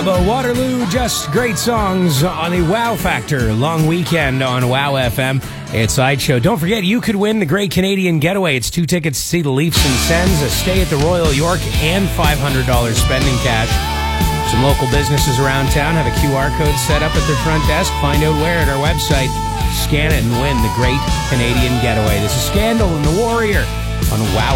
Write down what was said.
ABBA, Waterloo, just great songs on the Wow Factor long weekend on Wow FM. It's Sideshow. Don't forget, you could win the Great Canadian Getaway. It's 2 tickets to see the Leafs and Sens, a stay at the Royal York, and $500 spending cash. Some local businesses around town have a QR code set up at their front desk. Find out where at our website. Scan it and win the Great Canadian Getaway. This is Scandal and the Warrior on Wow.